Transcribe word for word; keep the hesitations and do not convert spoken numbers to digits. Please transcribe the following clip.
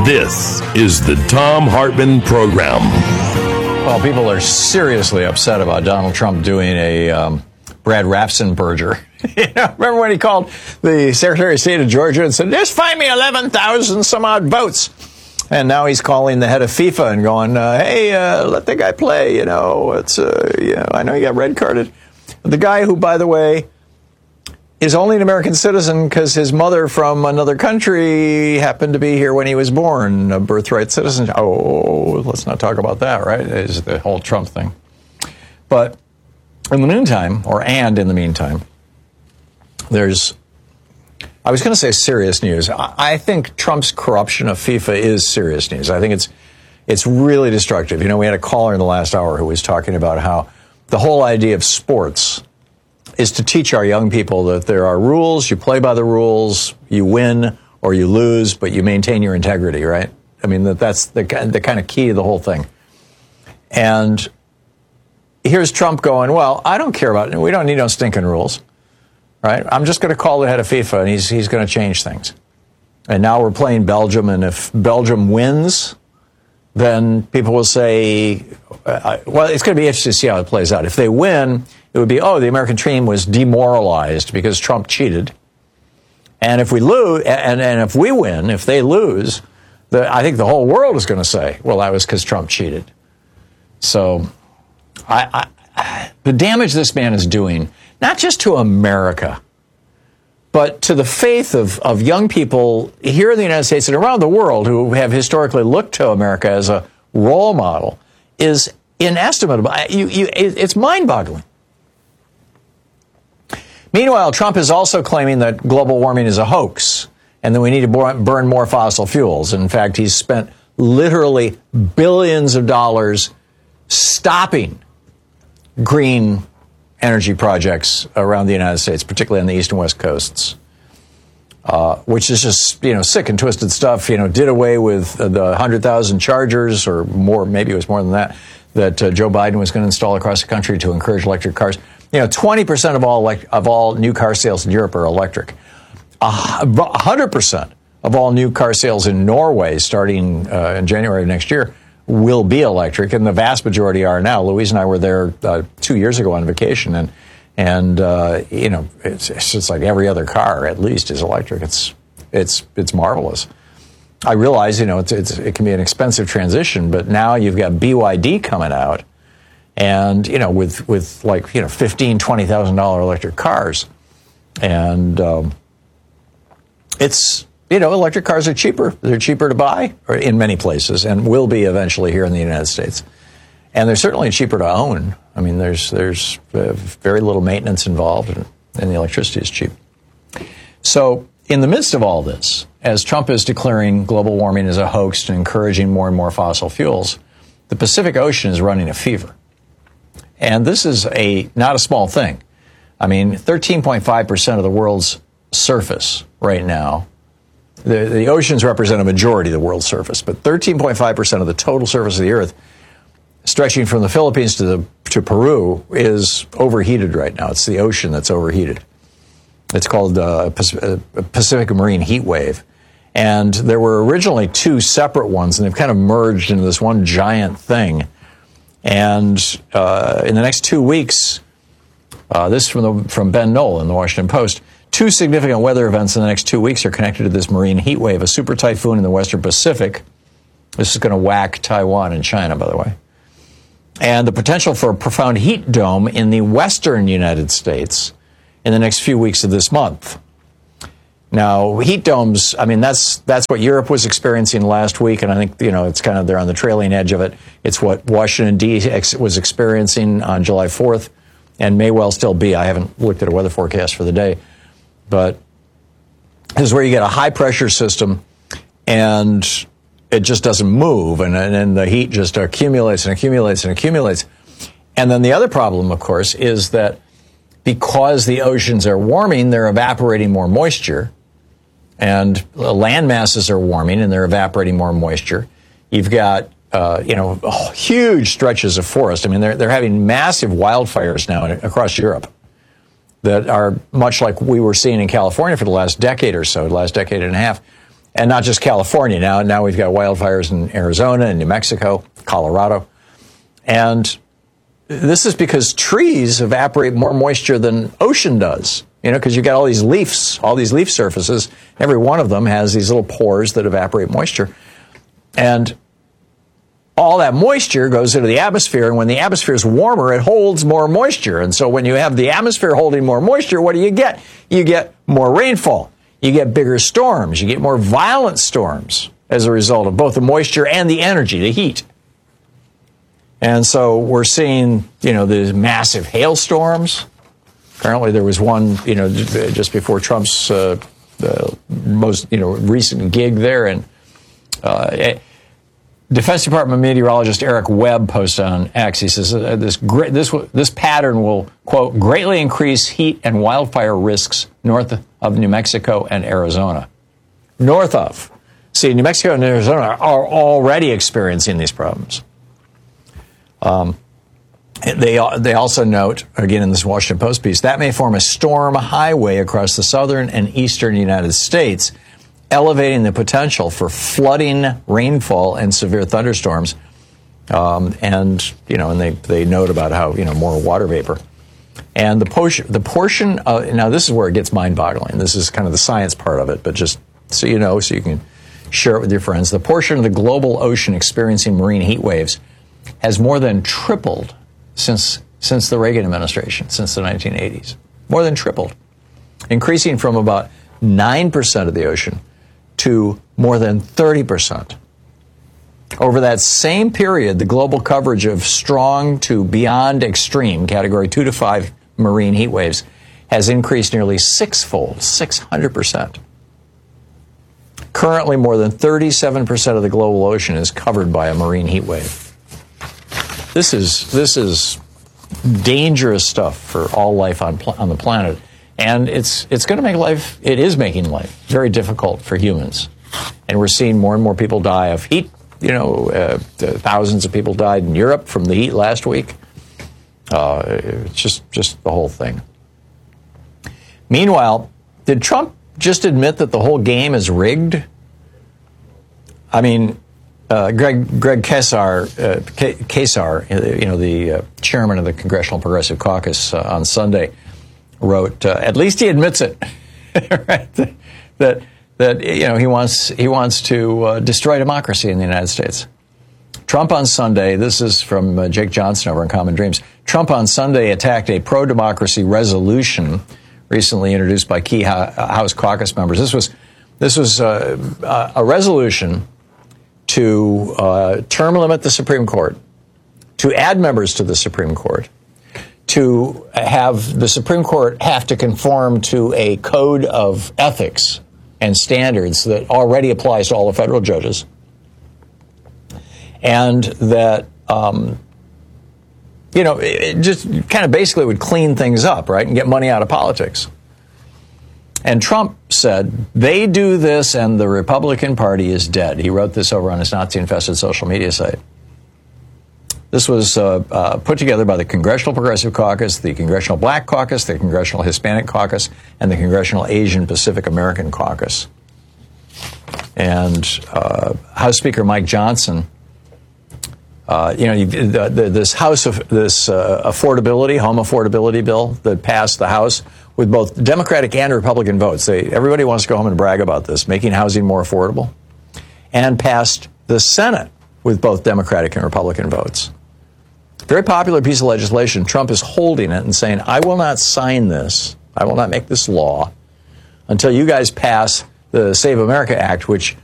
This is the Thom Hartmann Program. Well, people are seriously upset about Donald Trump doing a um, Brad Raffensperger. You know, remember when he called the Secretary of State of Georgia and said, just find me eleven thousand some odd votes. And now he's calling the head of FIFA and going, uh, hey, uh, let the guy play. You know, it's, uh, you know, I know he got red carded. The guy who, by the way, is only an American citizen because his mother from another country happened to be here when he was born, a birthright citizen. Oh, let's not talk about that, right? Is the whole Trump thing. But in the meantime, or and in the meantime, there's, I was going to say serious news. I think Trump's corruption of FIFA is serious news. I think it's it's really destructive. You know, we had a caller in the last hour who was talking about how the whole idea of sports is to teach our young people that there are rules, you play by the rules, you win or you lose, but you maintain your integrity, right? I mean, that that's the, the kind of key to the whole thing. And here's Trump going, well, I don't care about it. We don't need no stinking rules, right? I'm just going to call the head of FIFA, and he's he's going to change things. And now we're playing Belgium, and if Belgium wins, then people will say, uh, well, it's going to be interesting to see how it plays out. If they win, it would be, oh, the American team was demoralized because Trump cheated. And if we lose, and, and if we win, if they lose, the, I think the whole world is going to say, well, that was because Trump cheated. So I, I, the damage this man is doing, not just to America, but to the faith of, of young people here in the United States and around the world who have historically looked to America as a role model, is inestimable. You, you, it's mind-boggling. Meanwhile, Trump is also claiming that global warming is a hoax and that we need to burn more fossil fuels. In fact, he's spent literally billions of dollars stopping green energy projects around the United States, particularly on the east and west coasts, uh, which is just, you know, sick and twisted stuff. You know, did away with the one hundred thousand chargers, or more, maybe it was more than that, that uh, Joe Biden was going to install across the country to encourage electric cars. You know, twenty percent of all elect- of all new car sales in Europe are electric. Uh, one hundred percent of all new car sales in Norway starting uh, in January of next year will be electric, and the vast majority are now. Louise and I were there uh, two years ago on vacation, and and uh, you know, it's, it's just like every other car at least is electric. It's it's it's marvelous. I realize, you know, it's, it's it can be an expensive transition, but now you've got B Y D coming out. And, you know, with, with like, you know, fifteen thousand dollars, twenty thousand dollars electric cars. And um, it's, you know, electric cars are cheaper. They're cheaper to buy or in many places, and will be eventually here in the United States. And they're certainly cheaper to own. I mean, there's there's uh, very little maintenance involved, and, and the electricity is cheap. So in the midst of all this, as Trump is declaring global warming as a hoax and encouraging more and more fossil fuels, the Pacific Ocean is running a fever. And this is a not a small thing. I mean, thirteen point five percent of the world's surface right now, the, the oceans represent a majority of the world's surface, but thirteen point five percent of the total surface of the Earth, stretching from the Philippines to the to Peru, is overheated right now. It's the ocean that's overheated. It's called uh, Pacific Marine Heat Wave. And there were originally two separate ones, and they've kind of merged into this one giant thing. And uh, in the next two weeks, uh, this is from, the, from Ben Knoll in the Washington Post, two significant weather events in the next two weeks are connected to this marine heat wave. A super typhoon in the Western Pacific. This is going to whack Taiwan and China, by the way. And the potential for a profound heat dome in the western United States in the next few weeks of this month. Now, heat domes, I mean, that's that's what Europe was experiencing last week, and I think, you know, it's kind of, they're on the trailing edge of it. It's what Washington, D C was experiencing on July fourth, and may well still be. I haven't looked at a weather forecast for the day. But this is where you get a high-pressure system, and it just doesn't move, and, and then the heat just accumulates and accumulates and accumulates. And then the other problem, of course, is that because the oceans are warming, they're evaporating more moisture. And land masses are warming, and they're evaporating more moisture. You've got, uh, you know, huge stretches of forest. I mean, they're they're having massive wildfires now across Europe that are much like we were seeing in California for the last decade or so, the last decade and a half. And not just California. Now, now we've got wildfires in Arizona and New Mexico, Colorado. And this is because trees evaporate more moisture than ocean does. You know, because you've got all these leaves, all these leaf surfaces. Every one of them has these little pores that evaporate moisture. And all that moisture goes into the atmosphere, and when the atmosphere is warmer, it holds more moisture. And so when you have the atmosphere holding more moisture, what do you get? You get more rainfall. You get bigger storms. You get more violent storms as a result of both the moisture and the energy, the heat. And so we're seeing, you know, the massive hailstorms. Apparently there was one, you know, just before Trump's uh, uh, most, you know, recent gig there. And uh, Defense Department meteorologist Eric Webb posted on X. He says uh, this great, this this pattern will, quote, greatly increase heat and wildfire risks north of New Mexico and Arizona. North of. See, New Mexico and Arizona are already experiencing these problems. Um, they they also note, again in this Washington Post piece, that may form a storm highway across the southern and eastern United States, elevating the potential for flooding, rainfall, and severe thunderstorms. Um, and, you know, and they, they note about how, you know, more water vapor. And the portion, the portion of, now this is where it gets mind-boggling. This is kind of the science part of it, but just so you know, so you can share it with your friends. The portion of the global ocean experiencing marine heat waves has more than tripled since since the Reagan administration, since the nineteen eighties. More than tripled. Increasing from about nine percent of the ocean to more than thirty percent. Over that same period, the global coverage of strong to beyond extreme, category two to five marine heat waves, has increased nearly sixfold, six hundred percent. Currently, more than thirty-seven percent of the global ocean is covered by a marine heat wave. This is this is dangerous stuff for all life on pl- on the planet, and it's it's going to make life. It is making life very difficult for humans, and we're seeing more and more people die of heat. You know, uh, thousands of people died in Europe from the heat last week. Uh, it's just just the whole thing. Meanwhile, did Trump just admit that the whole game is rigged? I mean. Uh, Greg Greg Casar, uh, Casar, you know, the uh, chairman of the Congressional Progressive Caucus, uh, on Sunday, wrote. Uh, at least he admits it, right? That that you know he wants he wants to uh, destroy democracy in the United States. Trump on Sunday. This is from uh, Jake Johnson over in Common Dreams. Trump on Sunday attacked a pro-democracy resolution recently introduced by key House caucus members. This was this was uh, a resolution to uh, term limit the Supreme Court, to add members to the Supreme Court, to have the Supreme Court have to conform to a code of ethics and standards that already applies to all the federal judges, and that, um, you know, it just kind of basically would clean things up, right, and get money out of politics. And Trump said, they do this and the Republican Party is dead. He wrote this over on his Nazi-infested social media site. This was uh, uh, put together by the Congressional Progressive Caucus, the Congressional Black Caucus, the Congressional Hispanic Caucus, and the Congressional Asian Pacific American Caucus. And uh, House Speaker Mike Johnson, uh, you know, you, the, the, this House of this uh, affordability, home affordability bill that passed the House with both Democratic and Republican votes. They, everybody wants to go home and brag about this, making housing more affordable, and passed the Senate with both Democratic and Republican votes. Very popular piece of legislation. Trump is holding it and saying, I will not sign this, I will not make this law until you guys pass the Save America Act, which